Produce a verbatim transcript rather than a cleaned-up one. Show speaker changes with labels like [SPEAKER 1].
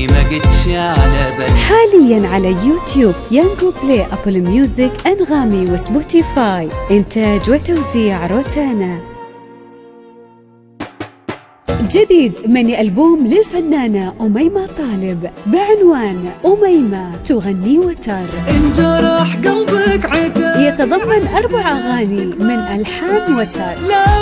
[SPEAKER 1] ما قدش على بالي.
[SPEAKER 2] حاليا على يوتيوب يانجو بلاي، أبل ميوزك، أنغامي وسبوتيفاي. إنتاج وتوزيع روتانا. جديد ميني ألبوم للفنانة أميمة طالب بعنوان أميمة تغني وتر.
[SPEAKER 3] انجرح قلبك عتاب،
[SPEAKER 2] يتضمن أربع أغاني من ألحان وتر.